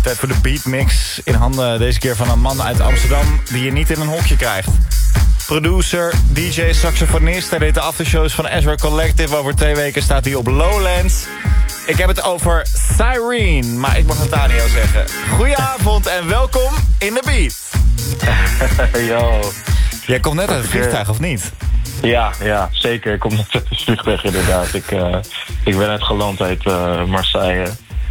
Tijd voor de beatmix in handen deze keer van een man uit Amsterdam die je niet in een hokje krijgt. Producer, DJ, saxofonist. Hij deed de aftershows van Ezra Collective. Over 2 weken staat hij op Lowlands. Ik heb het over Cyrene, maar ik mag Nathaniel zeggen. Goedenavond en welkom in de beat. Yo. Jij komt net uit het vliegtuig, of niet? Ja, zeker. Ik kom net uit het vliegtuig inderdaad. Ik ben net geland uit Marseille.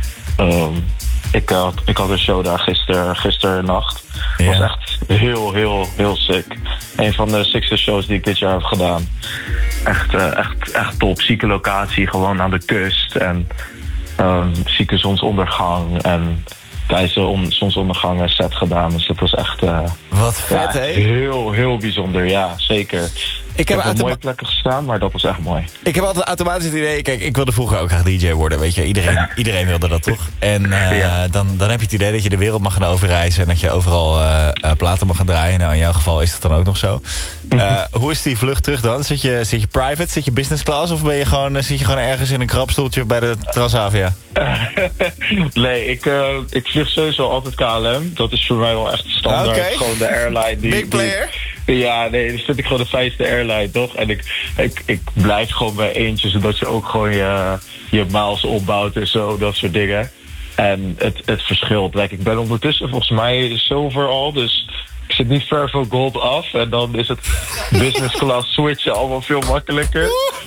Ik had een show daar gisteren nacht. Het was echt heel sick. Een van de sickste shows die ik dit jaar heb gedaan. Echt top. Zieke locatie, gewoon aan de kust. En zieke zonsondergang. En tijdens de zonsondergang een set gedaan. Dus dat was echt wat vet, hè? Heel bijzonder, ja, zeker. Ik heb op mooie plekken gestaan, maar dat was echt mooi. Ik heb altijd automatisch het idee... Kijk, ik wilde vroeger ook graag DJ worden, weet je. Iedereen wilde dat, toch? En dan heb je het idee dat je de wereld mag gaan overreizen... en dat je overal platen mag gaan draaien. Nou, in jouw geval is dat dan ook nog zo. Hoe is die vlucht terug dan? Zit je private? Zit je business class? Of zit je gewoon ergens in een krabstoeltje bij de Transavia? Nee, ik vlieg sowieso altijd KLM. Dat is voor mij wel echt standaard. Okay. Gewoon de airline. Big player? Ja, nee, dat vind ik gewoon de fijnste airline, toch? En ik blijf gewoon bij eentje, zodat je ook gewoon je miles opbouwt en zo, dat soort dingen. En het verschilt. Ik ben ondertussen volgens mij silver al, dus ik zit niet ver van gold af. En dan is het business class switchen allemaal veel makkelijker.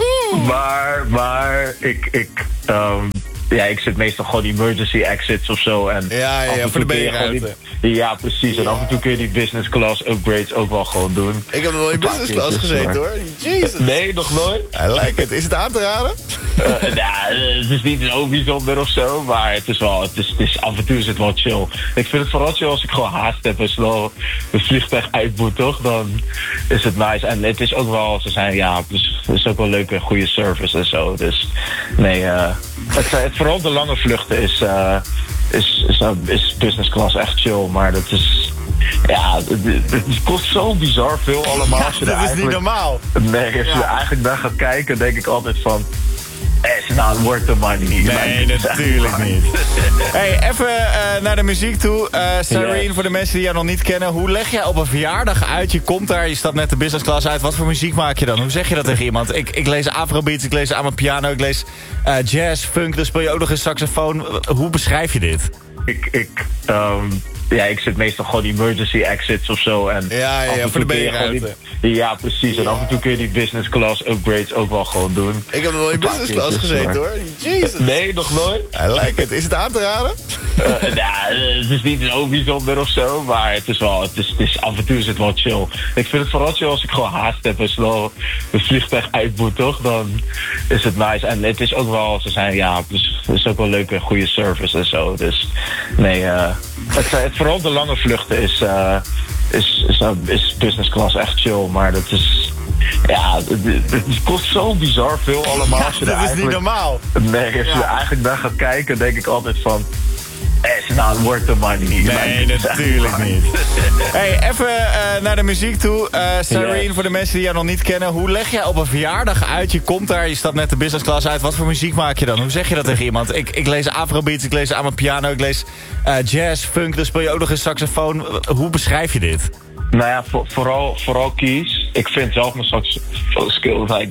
Maar ik zit meestal gewoon emergency exits of zo. En ja, voor de beenruimte. Ja, precies. En af en toe kun je die business class upgrades ook wel gewoon doen. Ik heb nog wel in business class gezeten, hoor. Jesus. Nee, nog nooit. I like it. Is het aan te raden? Het is niet zo bijzonder of zo, maar het is af en toe is het wel chill. Ik vind het vooral chill als ik gewoon haast heb en snel het vliegtuig uit moet, toch? Dan is het nice. En het is ook wel, het is ook wel leuke, goede service en zo. Dus nee, vooral de lange vluchten is business class echt chill, maar dat is... Ja, het kost zo bizar veel allemaal. Ja, dat is niet normaal. Nee, als je er eigenlijk naar gaat kijken, denk ik altijd van... It's not worth the money. Nee, natuurlijk niet. Hey, even naar de muziek toe. Cyrene, voor de mensen die jou nog niet kennen. Hoe leg jij op een verjaardag uit? Je komt daar, je stapt net de business class uit. Wat voor muziek maak je dan? Hoe zeg je dat tegen iemand? Ik lees afrobeats, ik lees aan mijn piano, ik lees jazz, funk. Dan speel je ook nog een saxofoon. Hoe beschrijf je dit? Ik zit meestal gewoon emergency exits of zo. En ja, voor de beenruimte. Ja, precies. En af en toe kun je die business class upgrades ook wel gewoon doen. Ik heb nog wel in business class gezeten, hoor. Jesus. Nee, nog nooit. I like it. Is het aan te raden? Het is niet zo bijzonder of zo, maar af en toe is het wel chill. Ik vind het vooral chill als ik gewoon haast heb en snel het vliegtuig uit moet, toch? Dan is het nice. En het is ook wel, het is ook wel leuke, goede service en zo. Dus nee, vooral de lange vluchten is business class echt chill, maar dat is... Ja, het kost zo bizar veel allemaal. Ja, dat is niet normaal. Nee, als je er eigenlijk naar gaat kijken, denk ik altijd van... It's not worth the money. Nee, natuurlijk niet. Hey, even naar de muziek toe. Cyrene, voor de mensen die jou nog niet kennen. Hoe leg jij op een verjaardag uit? Je komt daar, je stapt net de business class uit. Wat voor muziek maak je dan? Hoe zeg je dat tegen iemand? Ik lees afrobeats, ik lees aan mijn piano, ik lees jazz, funk. Dan speel je ook nog een saxofoon. Hoe beschrijf je dit? Nou ja, vooral keys. Ik vind zelf mijn saxofoon skills